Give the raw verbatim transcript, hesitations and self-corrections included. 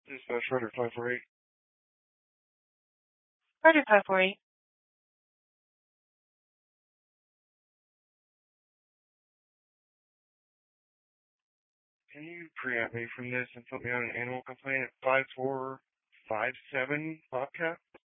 This is uh, Shredder five four eight. Shredder five four eight. Can you preempt me from this and put me on an animal complaint at five four five seven Bobcat?